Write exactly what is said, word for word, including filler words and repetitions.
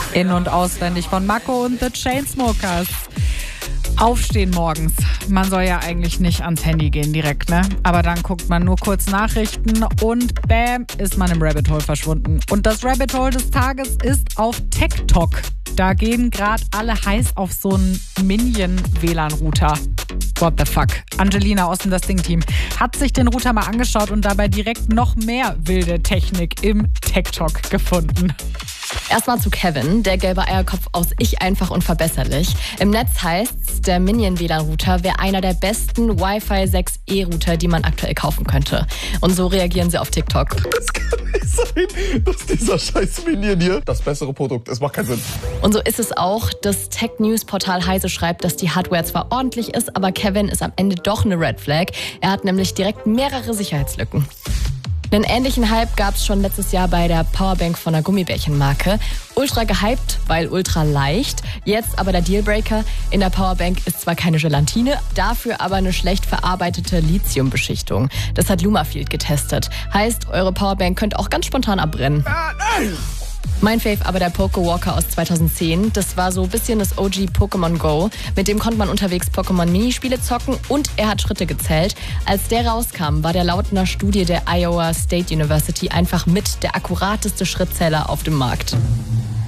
In- und auswendig von Mako und The Chainsmokers. Aufstehen morgens. Man soll ja eigentlich nicht ans Handy gehen direkt, ne? Aber dann guckt man nur kurz Nachrichten und bam, ist man im Rabbit Hole verschwunden. Und das Rabbit Hole des Tages ist auf TikTok. Da gehen gerade alle heiß auf so einen Minion-W L A N-Router. What the fuck? Angelina aus dem Das Ding-Team hat sich den Router mal angeschaut und dabei direkt noch mehr wilde Technik im TikTok gefunden. Erstmal zu Kevin, der gelbe Eierkopf aus Ich einfach unverbesserlich. Im Netz heißt's, der Minion-W L A N-Router wäre einer der besten Wi-Fi sechs E Router, die man aktuell kaufen könnte. Und so reagieren sie auf TikTok. Es kann nicht sein, dass dieser scheiß Minion hier das bessere Produkt ist. Macht keinen Sinn. Und so ist es auch. Das Tech-News-Portal Heise schreibt, dass die Hardware zwar ordentlich ist, aber Kevin ist am Ende doch eine Red Flag. Er hat nämlich direkt mehrere Sicherheitslücken. Einen ähnlichen Hype gab es schon letztes Jahr bei der Powerbank von der Gummibärchenmarke. Ultra gehypt, weil ultra leicht. Jetzt aber der Dealbreaker. In der Powerbank ist zwar keine Gelatine, dafür aber eine schlecht verarbeitete Lithiumbeschichtung. Das hat Lumafield getestet. Heißt, eure Powerbank könnte auch ganz spontan abbrennen. Ah, nein! Mein Fave aber der Poke Walker aus zweitausendzehn. Das war so ein bisschen das O G Pokémon Go. Mit dem konnte man unterwegs Pokémon-Minispiele zocken und er hat Schritte gezählt. Als der rauskam, war der laut einer Studie der Iowa State University einfach mit der akkurateste Schrittzähler auf dem Markt.